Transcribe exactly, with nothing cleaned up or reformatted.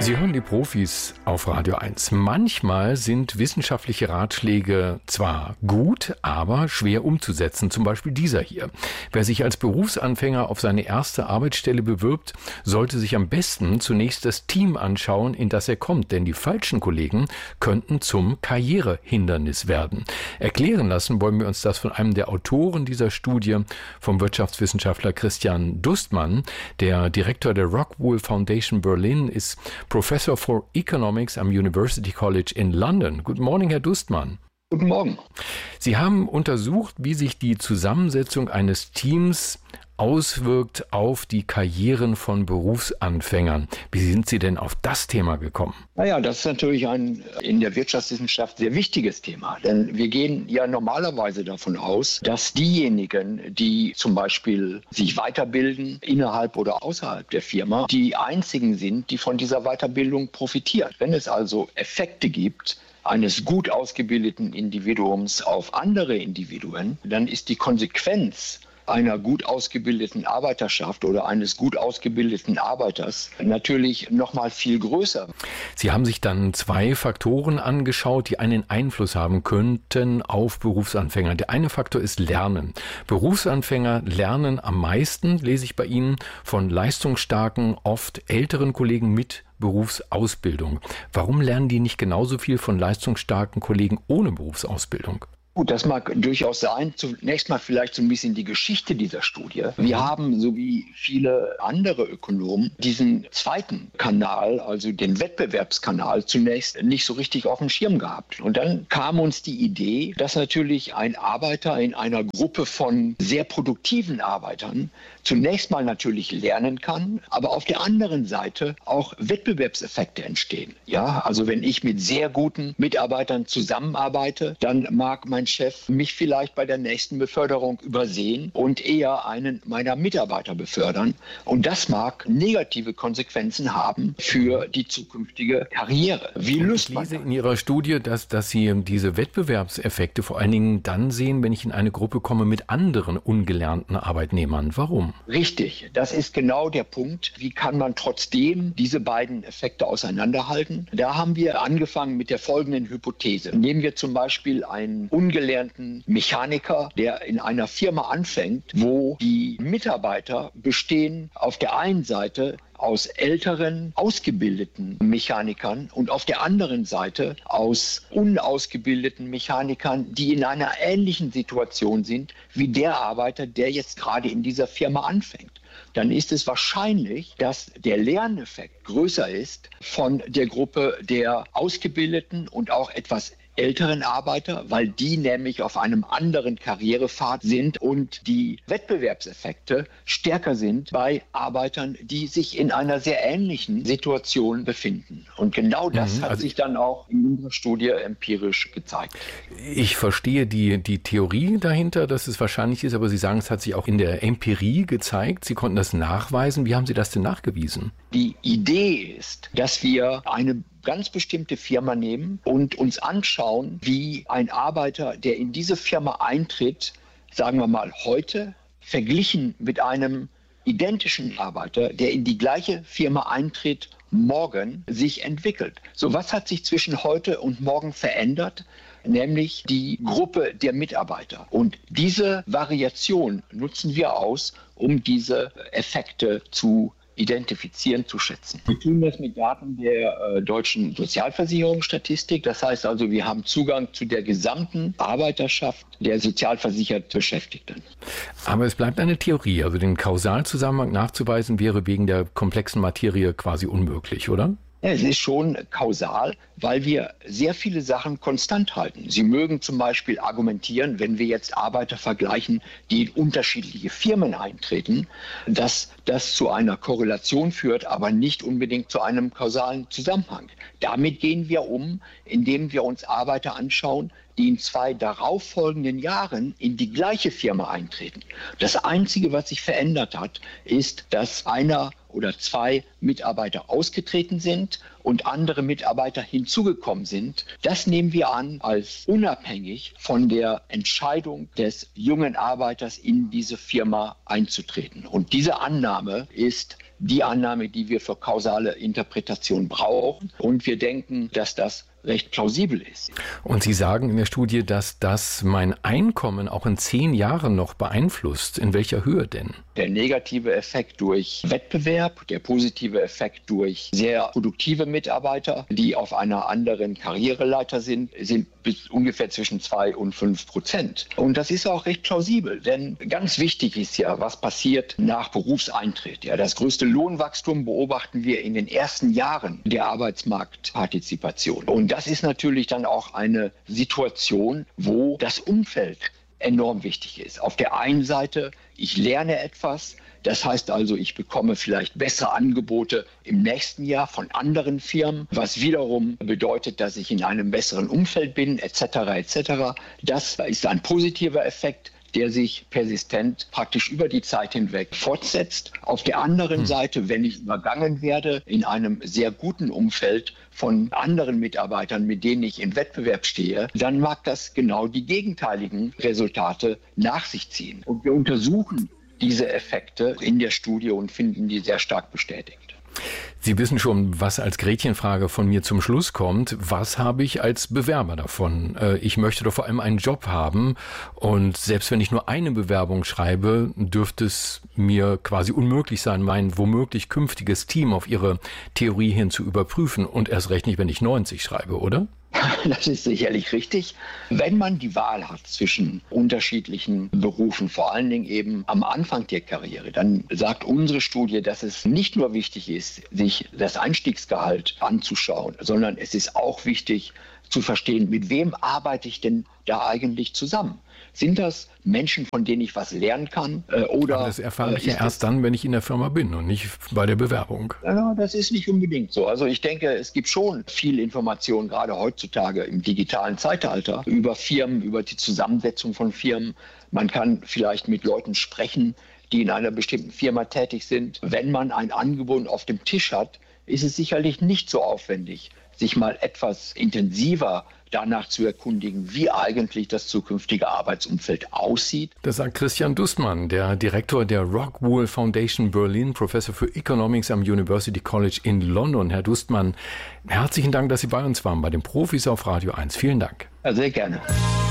Sie hören die Profis auf Radio eins. Manchmal sind wissenschaftliche Ratschläge zwar gut, aber schwer umzusetzen. Zum Beispiel dieser hier. Wer sich als Berufsanfänger auf seine erste Arbeitsstelle bewirbt, sollte sich am besten zunächst das Team anschauen, in das er kommt. Denn die falschen Kollegen könnten zum Karrierehindernis werden. Erklären lassen wollen wir uns das von einem der Autoren dieser Studie, vom Wirtschaftswissenschaftler Christian Dustmann. Der Direktor der Rockwool Foundation Berlin ist Professor for Economics am University College in London. Good morning, Herr Dustmann. Guten Morgen. Sie haben untersucht, wie sich die Zusammensetzung eines Teams auswirkt auf die Karrieren von Berufsanfängern. Wie sind Sie denn auf das Thema gekommen? Naja, das ist natürlich ein in der Wirtschaftswissenschaft sehr wichtiges Thema. Denn wir gehen ja normalerweise davon aus, dass diejenigen, die zum Beispiel sich weiterbilden, innerhalb oder außerhalb der Firma, die einzigen sind, die von dieser Weiterbildung profitieren. Wenn es also Effekte gibt, eines gut ausgebildeten Individuums auf andere Individuen, dann ist die Konsequenz einer gut ausgebildeten Arbeiterschaft oder eines gut ausgebildeten Arbeiters natürlich noch mal viel größer. Sie haben sich dann zwei Faktoren angeschaut, die einen Einfluss haben könnten auf Berufsanfänger. Der eine Faktor ist Lernen. Berufsanfänger lernen am meisten, lese ich bei Ihnen, von leistungsstarken, oft älteren Kollegen mit Berufsausbildung. Warum lernen die nicht genauso viel von leistungsstarken Kollegen ohne Berufsausbildung? Gut, das mag durchaus sein. Zunächst mal vielleicht so ein bisschen die Geschichte dieser Studie. Wir haben, so wie viele andere Ökonomen, diesen zweiten Kanal, also den Wettbewerbskanal, zunächst nicht so richtig auf dem Schirm gehabt. Und dann kam uns die Idee, dass natürlich ein Arbeiter in einer Gruppe von sehr produktiven Arbeitern zunächst mal natürlich lernen kann, aber auf der anderen Seite auch Wettbewerbseffekte entstehen. Ja, also wenn ich mit sehr guten Mitarbeitern zusammenarbeite, dann mag mein Chef mich vielleicht bei der nächsten Beförderung übersehen und eher einen meiner Mitarbeiter befördern. Und das mag negative Konsequenzen haben für die zukünftige Karriere. Wie löst man das? Ich lese in Ihrer Studie, dass, dass Sie diese Wettbewerbseffekte vor allen Dingen dann sehen, wenn ich in eine Gruppe komme mit anderen ungelernten Arbeitnehmern. Warum? Richtig, das ist genau der Punkt. Wie kann man trotzdem diese beiden Effekte auseinanderhalten? Da haben wir angefangen mit der folgenden Hypothese. Nehmen wir zum Beispiel einen ungelernten Mechaniker, der in einer Firma anfängt, wo die Mitarbeiter bestehen auf der einen Seite aus älteren, ausgebildeten Mechanikern und auf der anderen Seite aus unausgebildeten Mechanikern, die in einer ähnlichen Situation sind wie der Arbeiter, der jetzt gerade in dieser Firma anfängt. Dann ist es wahrscheinlich, dass der Lerneffekt größer ist von der Gruppe der ausgebildeten und auch etwas älteren Arbeiter, weil die nämlich auf einem anderen Karrierepfad sind und die Wettbewerbseffekte stärker sind bei Arbeitern, die sich in einer sehr ähnlichen Situation befinden. Und genau das Mhm, hat also sich dann auch in unserer Studie empirisch gezeigt. Ich verstehe die, die Theorie dahinter, dass es wahrscheinlich ist, aber Sie sagen, es hat sich auch in der Empirie gezeigt. Sie konnten das nachweisen. Wie haben Sie das denn nachgewiesen? Die Idee ist, dass wir eine ganz bestimmte Firma nehmen und uns anschauen, wie ein Arbeiter, der in diese Firma eintritt, sagen wir mal heute, verglichen mit einem identischen Arbeiter, der in die gleiche Firma eintritt, morgen sich entwickelt. So, was hat sich zwischen heute und morgen verändert? Nämlich die Gruppe der Mitarbeiter. Und diese Variation nutzen wir aus, um diese Effekte zu identifizieren, zu schätzen. Wir tun das mit Daten der äh, deutschen Sozialversicherungsstatistik. Das heißt also, wir haben Zugang zu der gesamten Arbeiterschaft der sozialversichert Beschäftigten. Aber es bleibt eine Theorie. Also den Kausalzusammenhang nachzuweisen wäre wegen der komplexen Materie quasi unmöglich, oder? Ja, es ist schon kausal, weil wir sehr viele Sachen konstant halten. Sie mögen zum Beispiel argumentieren, wenn wir jetzt Arbeiter vergleichen, die in unterschiedliche Firmen eintreten, dass das zu einer Korrelation führt, aber nicht unbedingt zu einem kausalen Zusammenhang. Damit gehen wir um, indem wir uns Arbeiter anschauen, die in zwei darauffolgenden Jahren in die gleiche Firma eintreten. Das Einzige, was sich verändert hat, ist, dass einer oder zwei Mitarbeiter ausgetreten sind und andere Mitarbeiter hinzugekommen sind. Das nehmen wir an als unabhängig von der Entscheidung des jungen Arbeiters in diese Firma einzutreten. Und diese Annahme ist die Annahme, die wir für kausale Interpretation brauchen. Und wir denken, dass das recht plausibel ist. Und Sie sagen in der Studie, dass das mein Einkommen auch in zehn Jahren noch beeinflusst. In welcher Höhe denn? Der negative Effekt durch Wettbewerb, der positive Effekt durch sehr produktive Mitarbeiter, die auf einer anderen Karriereleiter sind, sind bis ungefähr zwischen zwei und fünf Prozent. Und das ist auch recht plausibel, denn ganz wichtig ist ja, was passiert nach Berufseintritt. Ja, das größte Lohnwachstum beobachten wir in den ersten Jahren der Arbeitsmarktpartizipation. Und das ist natürlich dann auch eine Situation, wo das Umfeld enorm wichtig ist. Auf der einen Seite, ich lerne etwas, das heißt also, ich bekomme vielleicht bessere Angebote im nächsten Jahr von anderen Firmen, was wiederum bedeutet, dass ich in einem besseren Umfeld bin, et cetera et cetera. Das ist ein positiver Effekt, der sich persistent praktisch über die Zeit hinweg fortsetzt. Auf der anderen hm. Seite, wenn ich übergangen werde in einem sehr guten Umfeld von anderen Mitarbeitern, mit denen ich im Wettbewerb stehe, dann mag das genau die gegenteiligen Resultate nach sich ziehen. Und wir untersuchen diese Effekte in der Studie und finden die sehr stark bestätigt. Sie wissen schon, was als Gretchenfrage von mir zum Schluss kommt. Was habe ich als Bewerber davon? Ich möchte doch vor allem einen Job haben. Und selbst wenn ich nur eine Bewerbung schreibe, dürfte es mir quasi unmöglich sein, mein womöglich künftiges Team auf ihre Theorie hin zu überprüfen. Und erst recht nicht, wenn ich neunzig schreibe, oder? Das ist sicherlich richtig. Wenn man die Wahl hat zwischen unterschiedlichen Berufen, vor allen Dingen eben am Anfang der Karriere, dann sagt unsere Studie, dass es nicht nur wichtig ist, sich das Einstiegsgehalt anzuschauen, sondern es ist auch wichtig zu verstehen, mit wem arbeite ich denn da eigentlich zusammen? Sind das Menschen, von denen ich was lernen kann? Äh, oder Aber das erfahre ich ja erst dann, wenn ich in der Firma bin und nicht bei der Bewerbung. Ja, das ist nicht unbedingt so. Also ich denke, es gibt schon viel Information, gerade heutzutage im digitalen Zeitalter, über Firmen, über die Zusammensetzung von Firmen. Man kann vielleicht mit Leuten sprechen, die in einer bestimmten Firma tätig sind. Wenn man ein Angebot auf dem Tisch hat, ist es sicherlich nicht so aufwendig, sich mal etwas intensiver danach zu erkundigen, wie eigentlich das zukünftige Arbeitsumfeld aussieht. Das sagt Christian Dustmann, der Direktor der Rockwool Foundation Berlin, Professor für Economics am University College in London. Herr Dustmann, herzlichen Dank, dass Sie bei uns waren, bei den Profis auf Radio eins. Vielen Dank. Ja, sehr gerne.